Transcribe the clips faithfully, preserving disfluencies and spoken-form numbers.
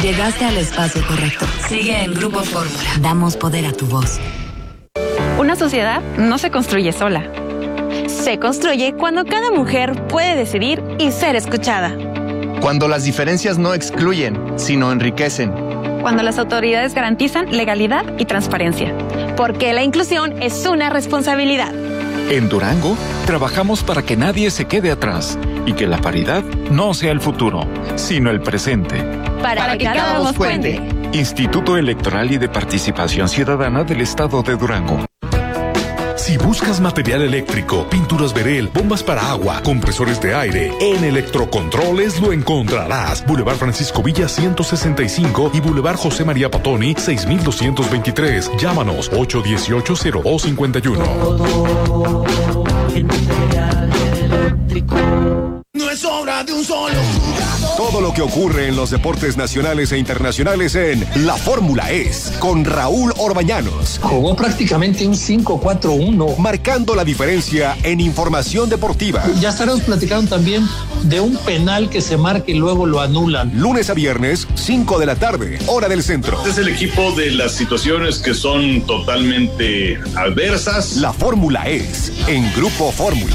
Llegaste al espacio correcto. Sigue en Grupo Fórmula. Damos poder a tu voz. Una sociedad no se construye sola. Se construye cuando cada mujer puede decidir y ser escuchada. Cuando las diferencias no excluyen, sino enriquecen. Cuando las autoridades garantizan legalidad y transparencia. Porque la inclusión es una responsabilidad. En Durango, trabajamos para que nadie se quede atrás y que la paridad no sea el futuro, sino el presente. Para, para que, que cada voz cuente. Instituto Electoral y de Participación Ciudadana del Estado de Durango. Si buscas material eléctrico, pinturas Verel, bombas para agua, compresores de aire, en Electrocontroles lo encontrarás. Boulevard Francisco Villa ciento sesenta y cinco y Boulevard José María Patoni seis mil doscientos veintitrés. Llámanos ocho uno ocho, cero dos cinco uno. Todo en material eléctrico. No es obra de un solo jugador. Todo lo que ocurre en los deportes nacionales e internacionales en La Fórmula Es, con Raúl Orbañanos. Jugó prácticamente un cinco cuatro uno. Marcando la diferencia en información deportiva. Ya estaremos platicando también de un penal que se marca y luego lo anulan. Lunes a viernes, cinco de la tarde, hora del centro. Este es el equipo de las situaciones que son totalmente adversas. La Fórmula Es, en Grupo Fórmula.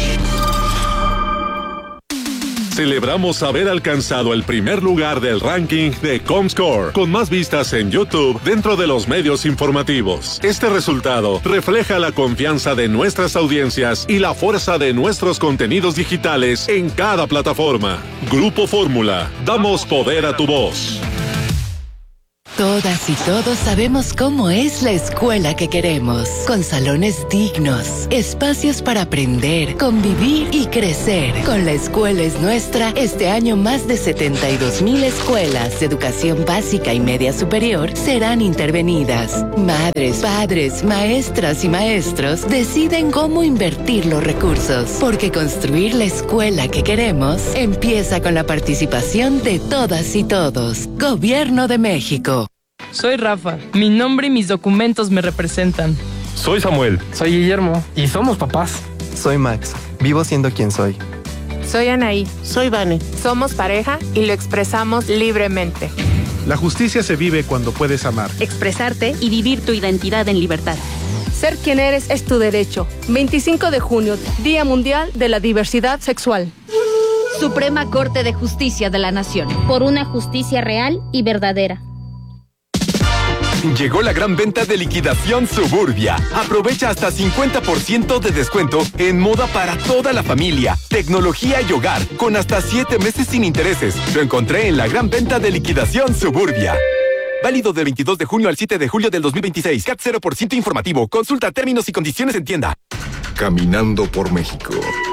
Celebramos haber alcanzado el primer lugar del ranking de Comscore, con más vistas en YouTube dentro de los medios informativos. Este resultado refleja la confianza de nuestras audiencias y la fuerza de nuestros contenidos digitales en cada plataforma. Grupo Fórmula, damos poder a tu voz. Todas y todos sabemos cómo es la escuela que queremos, con salones dignos, espacios para aprender, convivir y crecer. Con La Escuela es Nuestra, este año más de setenta y dos mil escuelas de educación básica y media superior serán intervenidas. Madres, padres, maestras y maestros deciden cómo invertir los recursos, porque construir la escuela que queremos empieza con la participación de todas y todos. Gobierno de México. Soy Rafa. Mi nombre y mis documentos me representan. Soy Samuel. Soy Guillermo. Y somos papás. Soy Max. Vivo siendo quien soy. Soy Anaí. Soy Vane. Somos pareja y lo expresamos libremente. La justicia se vive cuando puedes amar, expresarte y vivir tu identidad en libertad. Ser quien eres es tu derecho. veinticinco de junio, Día Mundial de la Diversidad Sexual. Suprema Corte de Justicia de la Nación. Por una justicia real y verdadera. Llegó la gran venta de liquidación Suburbia. Aprovecha hasta cincuenta por ciento de descuento en moda para toda la familia, tecnología y hogar, con hasta siete meses sin intereses. Lo encontré en la gran venta de liquidación Suburbia. Válido del veintidós de junio al siete de julio del dos mil veintiséis. C A T cero por ciento informativo. Consulta términos y condiciones en tienda. Caminando por México.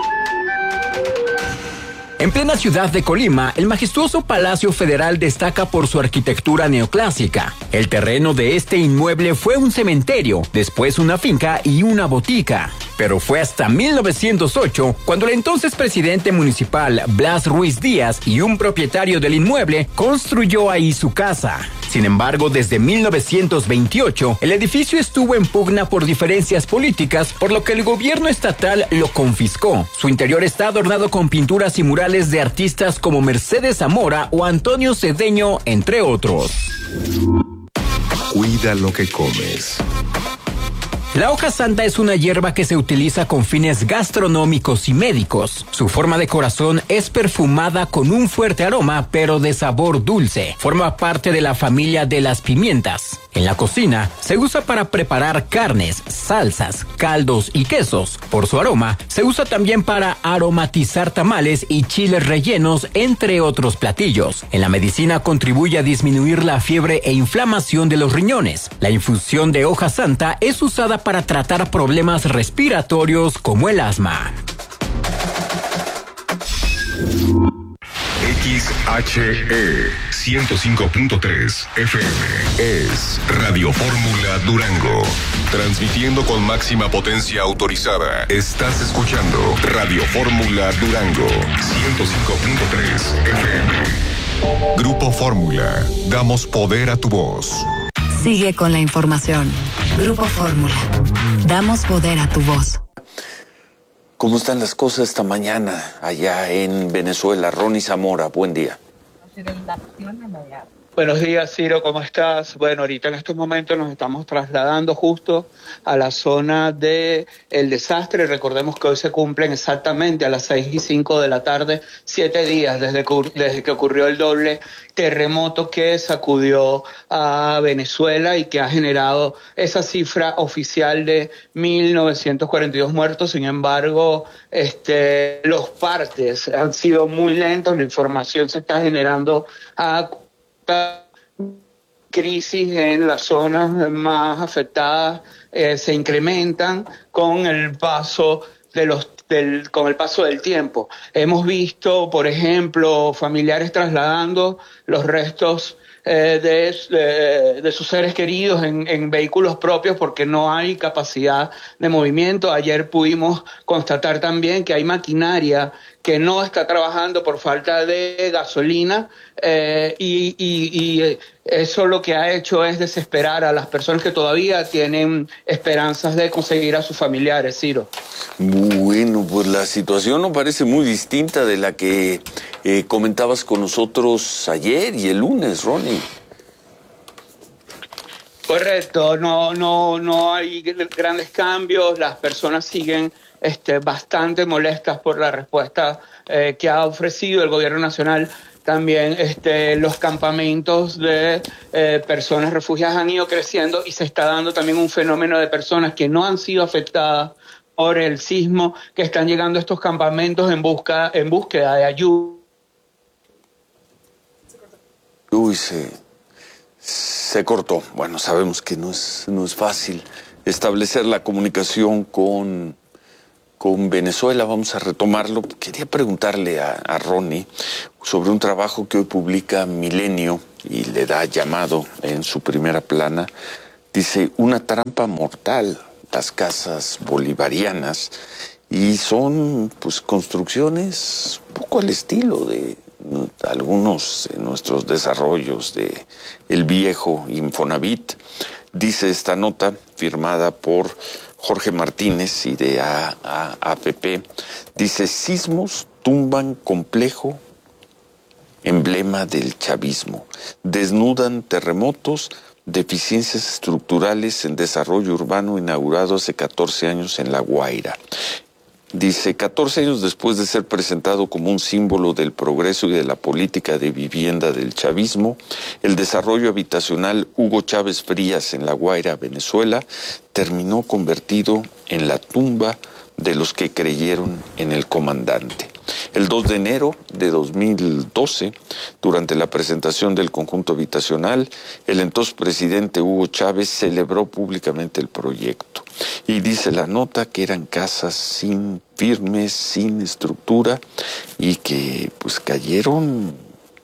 En plena ciudad de Colima, el majestuoso Palacio Federal destaca por su arquitectura neoclásica. El terreno de este inmueble fue un cementerio, después una finca y una botica. Pero fue hasta mil novecientos ocho cuando el entonces presidente municipal Blas Ruiz Díaz y un propietario del inmueble construyó ahí su casa. Sin embargo, desde mil novecientos veintiocho, el edificio estuvo en pugna por diferencias políticas, por lo que el gobierno estatal lo confiscó. Su interior está adornado con pinturas y murales de artistas como Mercedes Zamora o Antonio Cedeño, entre otros. Cuida lo que comes. La hoja santa es una hierba que se utiliza con fines gastronómicos y médicos. Su forma de corazón es perfumada con un fuerte aroma, pero de sabor dulce. Forma parte de la familia de las pimientas. En la cocina, se usa para preparar carnes, salsas, caldos y quesos. Por su aroma, se usa también para aromatizar tamales y chiles rellenos, entre otros platillos. En la medicina contribuye a disminuir la fiebre e inflamación de los riñones. La infusión de hoja santa es usada para tratar problemas respiratorios como el asma. X H E ciento cinco punto tres F M es Radio Fórmula Durango. Transmitiendo con máxima potencia autorizada. Estás escuchando Radio Fórmula Durango ciento cinco punto tres F M. Grupo Fórmula. Damos poder a tu voz. Sigue con la información. Grupo Fórmula. Damos poder a tu voz. ¿Cómo están las cosas esta mañana allá en Venezuela? Ronnie Zamora, buen día. Buenos días, Ciro, ¿cómo estás? Bueno, ahorita en estos momentos nos estamos trasladando justo a la zona del desastre. Recordemos que hoy se cumplen exactamente a las seis y cinco de la tarde, siete días desde que, desde que ocurrió el doble terremoto que sacudió a Venezuela y que ha generado esa cifra oficial de mil novecientos cuarenta y dos muertos. Sin embargo, este, los partes han sido muy lentos, la información se está generando a crisis en las zonas más afectadas eh, se incrementan con el paso de los del, con el paso del tiempo. Hemos visto, por ejemplo, familiares trasladando los restos eh, de, de, de sus seres queridos en, en vehículos propios porque no hay capacidad de movimiento. Ayer pudimos constatar también que hay maquinaria que no está trabajando por falta de gasolina eh, y, y, y eso lo que ha hecho es desesperar a las personas que todavía tienen esperanzas de conseguir a sus familiares, Ciro. Bueno, pues la situación no parece muy distinta de la que eh, comentabas con nosotros ayer y el lunes, Ronnie. Correcto, no, no, no hay grandes cambios, las personas siguen Este, bastante molestas por la respuesta eh, que ha ofrecido el gobierno nacional. También este, los campamentos de eh, personas refugiadas han ido creciendo y se está dando también un fenómeno de personas que no han sido afectadas por el sismo, que están llegando a estos campamentos en, busca, en búsqueda de ayuda. Uy, se, se cortó. Bueno, sabemos que no es, no es fácil establecer la comunicación con... con Venezuela. Vamos a retomarlo. Quería preguntarle a, a Ronnie sobre un trabajo que hoy publica Milenio y le da llamado en su primera plana. Dice, una trampa mortal, las casas bolivarianas, y son pues construcciones un poco al estilo de algunos de nuestros desarrollos de el viejo Infonavit. Dice esta nota, firmada por Jorge Martínez y de A P P, dice, sismos tumban complejo, emblema del chavismo, desnudan terremotos, deficiencias estructurales en desarrollo urbano inaugurado hace catorce años en La Guaira. Dice, catorce años después de ser presentado como un símbolo del progreso y de la política de vivienda del chavismo, el desarrollo habitacional Hugo Chávez Frías en La Guaira, Venezuela, terminó convertido en la tumba de los que creyeron en el comandante. El dos de enero de dos mil doce, durante la presentación del conjunto habitacional, el entonces presidente Hugo Chávez celebró públicamente el proyecto. Y dice la nota que eran casas sin firmes, sin estructura, y que pues cayeron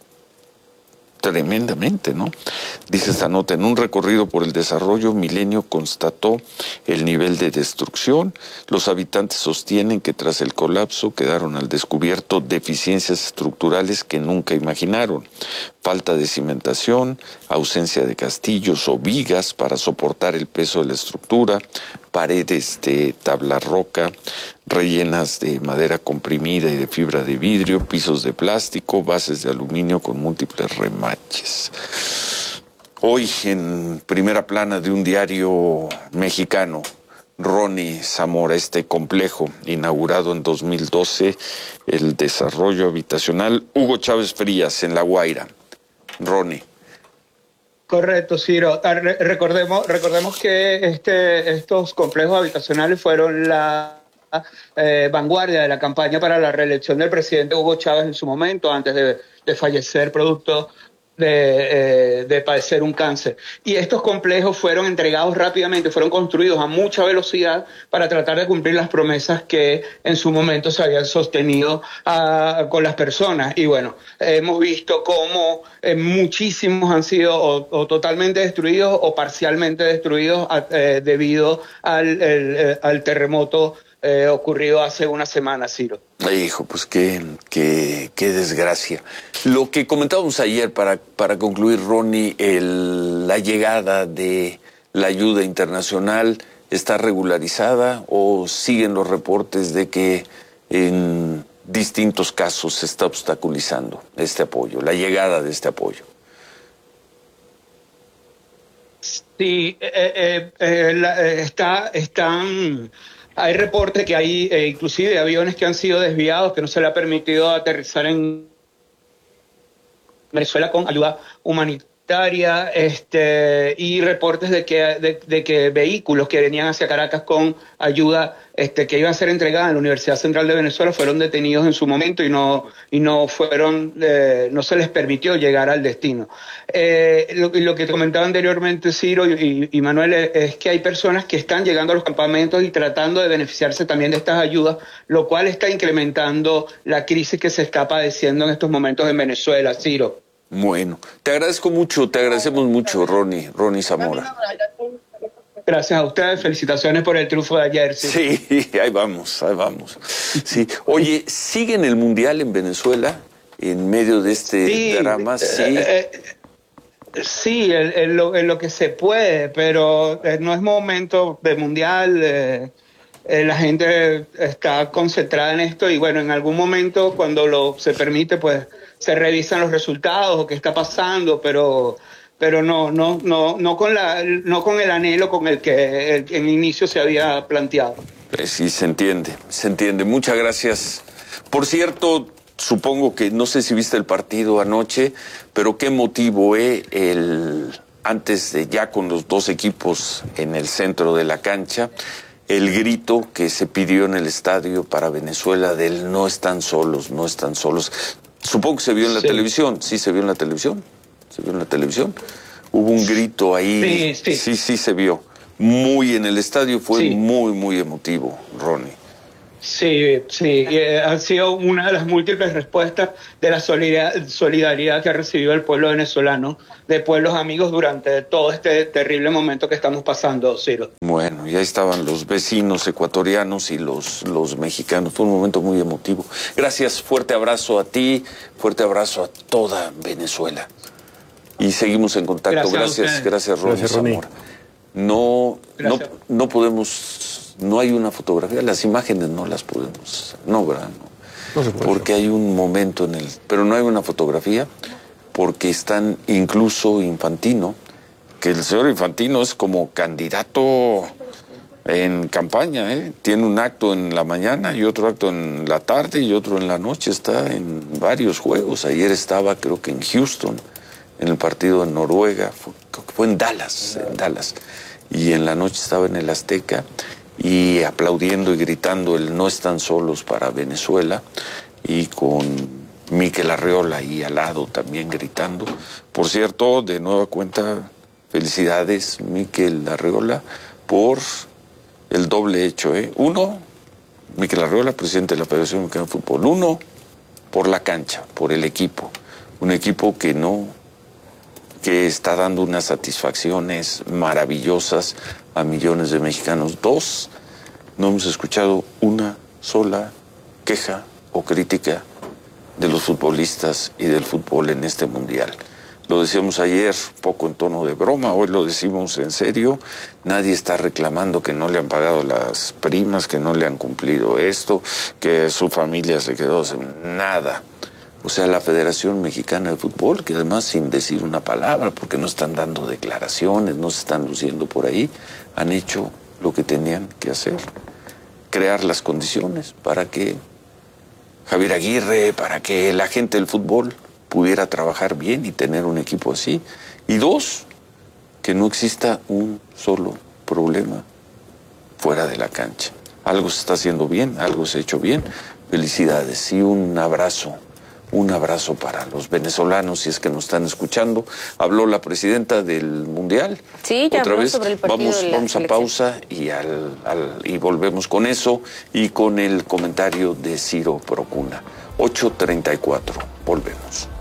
tremendamente, ¿no? Dice esta nota, en un recorrido por el desarrollo, Milenio constató el nivel de destrucción. Los habitantes sostienen que tras el colapso quedaron al descubierto deficiencias estructurales que nunca imaginaron. Falta de cimentación, ausencia de castillos o vigas para soportar el peso de la estructura, paredes de tabla roca, rellenas de madera comprimida y de fibra de vidrio, pisos de plástico, bases de aluminio con múltiples remaches. Hoy, en primera plana de un diario mexicano, Ronnie Zamora, este complejo inaugurado en dos mil doce, el desarrollo habitacional Hugo Chávez Frías en La Guaira. Ronnie. Correcto, Ciro. Recordemos, recordemos que este, estos complejos habitacionales fueron la eh, vanguardia de la campaña para la reelección del presidente Hugo Chávez en su momento, antes de, de fallecer producto de, eh, de padecer un cáncer. Y estos complejos fueron entregados rápidamente, fueron construidos a mucha velocidad para tratar de cumplir las promesas que en su momento se habían sostenido a, con las personas. Y bueno, hemos visto cómo eh, muchísimos han sido o, o totalmente destruidos o parcialmente destruidos a, eh, debido al, el, al terremoto Eh, ocurrido hace una semana, Ciro. Hijo, pues qué, qué, qué desgracia. Lo que comentábamos ayer, para, para concluir, Ronnie, el, la llegada de la ayuda internacional, ¿está regularizada o siguen los reportes de que en distintos casos se está obstaculizando este apoyo, la llegada de este apoyo? Sí, eh, eh, eh, la, eh, está, están, hay reportes que hay eh, inclusive aviones que han sido desviados, que no se le ha permitido aterrizar en Venezuela con ayuda humanitaria, este, y reportes de que, de, de que vehículos que venían hacia Caracas con ayuda este, que iban a ser entregadas en la Universidad Central de Venezuela fueron detenidos en su momento y no, y no fueron, eh, no se les permitió llegar al destino. Eh, lo, lo que te comentaba anteriormente Ciro y, y Manuel es que hay personas que están llegando a los campamentos y tratando de beneficiarse también de estas ayudas, lo cual está incrementando la crisis que se está padeciendo en estos momentos en Venezuela, Ciro. Bueno, te agradezco mucho, te agradecemos mucho, Ronnie, Ronnie Zamora. Gracias a ustedes, felicitaciones por el triunfo de ayer. Sí, sí, ahí vamos, ahí vamos. Sí. Oye, ¿sigue en el Mundial en Venezuela en medio de este sí, drama? Sí, eh, eh, sí en, en, lo, en lo que se puede, pero eh, no es momento de Mundial. Eh, eh, la gente está concentrada en esto y bueno, en algún momento cuando lo se permite, pues se revisan los resultados o qué está pasando, pero pero no no no no con la no con el anhelo con el que el, en inicio se había planteado. Pues sí, se entiende, se entiende. Muchas gracias. Por cierto, supongo que no sé si viste el partido anoche, pero qué motivo, eh, el antes de ya con los dos equipos en el centro de la cancha, el grito que se pidió en el estadio para Venezuela del no están solos, no están solos. Supongo que se vio en la sí. televisión, sí se vio en la televisión, se vio en la televisión. Hubo un grito ahí, sí, sí, sí, sí se vio. Muy en el estadio, fue sí. muy, muy emotivo, Ronnie. Sí, sí, eh, ha sido una de las múltiples respuestas de la solidaridad, solidaridad que ha recibido el pueblo venezolano, de pueblos amigos durante todo este terrible momento que estamos pasando, Ciro. Bueno, ya estaban los vecinos ecuatorianos y los, los mexicanos, fue un momento muy emotivo. Gracias, fuerte abrazo a ti, fuerte abrazo a toda Venezuela. Y seguimos en contacto. Gracias, gracias, gracias Ronnie Zamora. No, no, no podemos, no hay una fotografía, las imágenes no las podemos, no, ¿verdad? No, no se puede, porque hay un momento en el, pero no hay una fotografía, porque están incluso Infantino, que el señor Infantino es como candidato en campaña, ¿eh? Tiene un acto en la mañana y otro acto en la tarde y otro en la noche, está en varios juegos. Ayer estaba creo que en Houston, en el partido en Noruega, fue, fue en Dallas, en Dallas, y en la noche estaba en el Azteca y aplaudiendo y gritando el no están solos para Venezuela, y con Mikel Arriola ahí al lado también gritando. Por cierto, de nueva cuenta, felicidades Mikel Arriola por el doble hecho, ¿eh? Uno, Mikel Arriola, presidente de la Federación Mexicana de Fútbol. Uno, por la cancha, por el equipo, un equipo que no que está dando unas satisfacciones maravillosas a millones de mexicanos. Dos, no hemos escuchado una sola queja o crítica de los futbolistas y del fútbol en este mundial. Lo decíamos ayer, poco en tono de broma, hoy lo decimos en serio. Nadie está reclamando que no le han pagado las primas, que no le han cumplido esto, que su familia se quedó sin nada. O sea, la Federación Mexicana de Fútbol, que además sin decir una palabra, porque no están dando declaraciones, no se están luciendo por ahí, han hecho lo que tenían que hacer. Crear las condiciones para que Javier Aguirre, para que la gente del fútbol pudiera trabajar bien y tener un equipo así. Y dos, que no exista un solo problema fuera de la cancha. Algo se está haciendo bien, algo se ha hecho bien. Felicidades y un abrazo. Un abrazo para los venezolanos, si es que nos están escuchando. Habló la presidenta del Mundial. Sí, ya otra habló vez. sobre el partido Vamos, de la vamos a selección. pausa y, al, al, y volvemos con eso y con el comentario de Ciro Procuna. ocho treinta y cuatro. Volvemos.